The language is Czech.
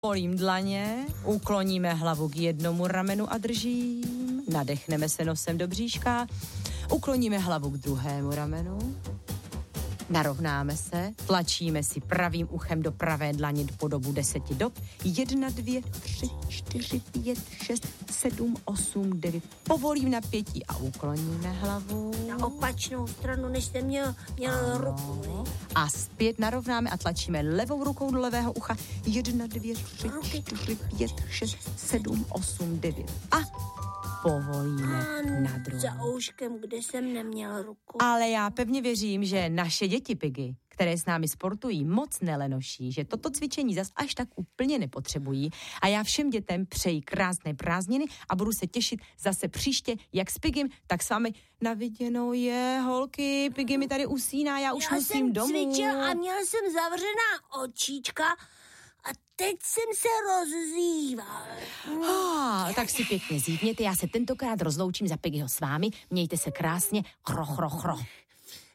Polím dlaně, ukloníme hlavu k jednomu ramenu a držím, nadechneme se nosem do bříška, ukloníme hlavu k druhému ramenu, narovnáme se, tlačíme si pravým uchem do pravé dlaně po dobu 10 dob. 1, 2, 3, 4, 5, 6, 7, 8, 9. Povolím napětí a ukloníme hlavu. Na opačnou stranu, než jste měl ruku. A zpět narovnáme a tlačíme levou rukou do levého ucha. 1, 2, 3, 4, 5, 6, 7, 8, 9. A povolíme na druhou. Za ouškem, kde jsem neměl ruku. Ale já pevně věřím, že naše děti Piggy, které s námi sportují, moc nelenoší, že toto cvičení zas až tak úplně nepotřebují. A já všem dětem přeji krásné prázdniny a budu se těšit zase příště, jak s Piggym, tak s vámi. Na viděnou je, holky, Piggy mi tady usíná, já už musím domů. Já jsem cvičil a měl jsem zavřená očíčka a teď jsem se rozzýval. Tak si pěkně zívněte, já se tentokrát rozloučím za Piggyho s vámi. Mějte se krásně, chro.